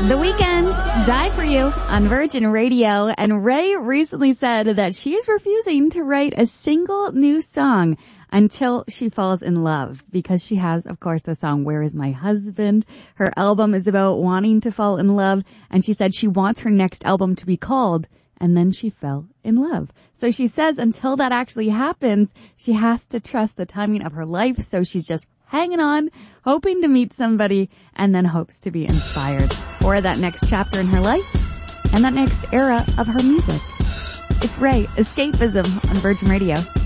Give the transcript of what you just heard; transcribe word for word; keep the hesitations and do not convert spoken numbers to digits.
The Weeknd, Die For You on Virgin Radio, and Ray recently said that she's refusing to write a single new song until she falls in love, because she has, of course, the song Where Is My Husband? Her album is about wanting to fall in love, and she said she wants her next album to be called And Then She Fell in Love. So she says until that actually happens, she has to trust the timing of her life, so she's just hanging on, hoping to meet somebody, and then hopes to be inspired for that next chapter in her life and that next era of her music. It's Ray, Escapism on Virgin Radio.